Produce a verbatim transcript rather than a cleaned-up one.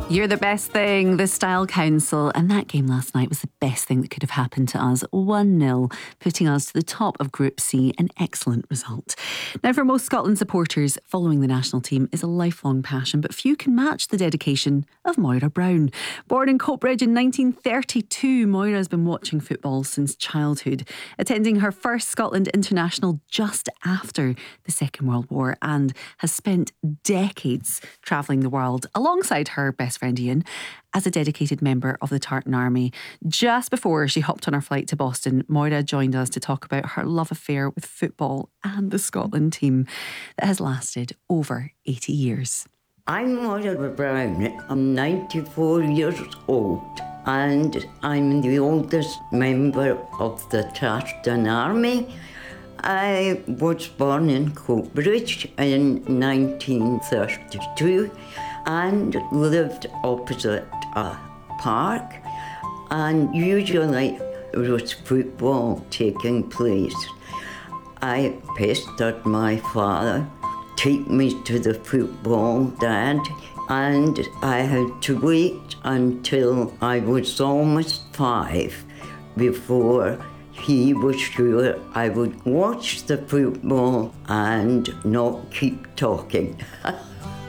You're the best thing, the Style Council. And that game last night was the best thing that could have happened to us. one nil, putting us to the top of Group C. An excellent result. Now, for most Scotland supporters, following the national team is a lifelong passion, but few can match the dedication of Moira Brown. Born in Coatbridge in nineteen thirty-two, Moira has been watching football since childhood, attending her first Scotland international just after the Second World War, and has spent decades travelling the world alongside her best friend Ian as a dedicated member of the Tartan Army. Just before she hopped on her flight to Boston, Moira joined us to talk about her love affair with football and the Scotland team that has lasted over eighty years. I'm Moira Brown. I'm ninety-four years old and I'm the oldest member of the Tartan Army. I was born in Coatbridge in nineteen thirty-two and lived opposite a park, and usually there was football taking place. I pestered my father, take me to the football, Dad, and I had to wait until I was almost five before he was sure I would watch the football and not keep talking.